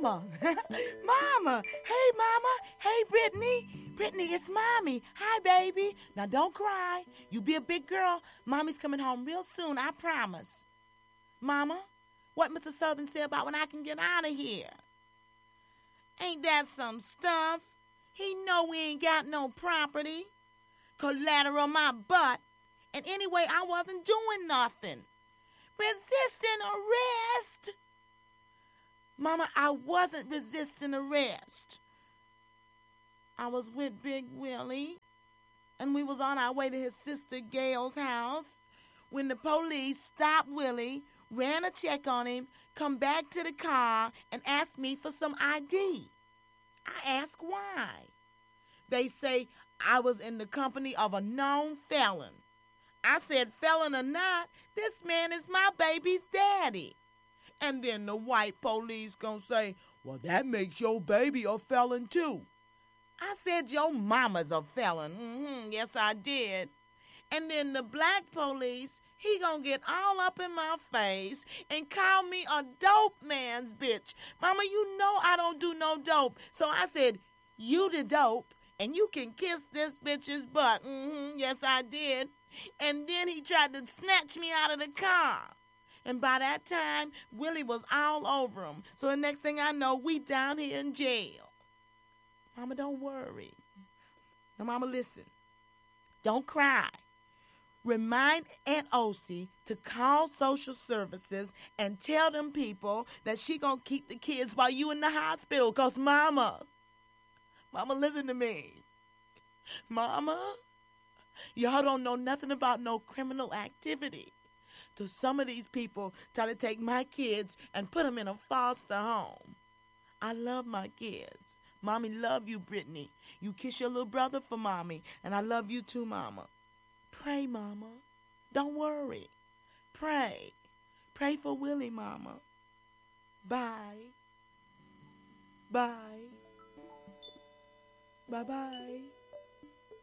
Mama. Mama. Hey, Mama. Hey, Brittany. Brittany, it's Mommy. Hi, baby. Now, don't cry. You be a big girl. Mommy's coming home real soon, I promise. Mama, what Mr. Southern said about when I can get out of here? Ain't that some stuff? He know we ain't got no property. Collateral my butt. And anyway, I wasn't doing nothing. Resisting arrest? Mama, I wasn't resisting arrest. I was with Big Willie, and we was on our way to his sister Gail's house when the police stopped Willie, ran a check on him, come back to the car, and asked me for some ID. I asked why. They say I was in the company of a known felon. I said, felon or not, this man is my baby's daddy. And then the white police gonna say, well, that makes your baby a felon too. I said, your mama's a felon. Yes, I did. And then the black police, he gonna get all up in my face and call me a dope man's bitch. Mama, you know I don't do no dope. So I said, you the dope, and you can kiss this bitch's butt. Yes, I did. And then he tried to snatch me out of the car. And by that time, Willie was all over him. So the next thing I know, we down here in jail. Mama, don't worry. Now, Mama, listen. Don't cry. Remind Aunt Osie to call social services and tell them people that she gonna keep the kids while you in the hospital. Because, Mama, listen to me. Mama, y'all don't know nothing about no criminal activity. So some of these people try to take my kids and put them in a foster home. I love my kids. Mommy love you, Brittany. You kiss your little brother for Mommy, and I love you too, Mama. Pray, Mama. Don't worry. Pray. Pray for Willie, Mama. Bye. Bye. Bye-bye.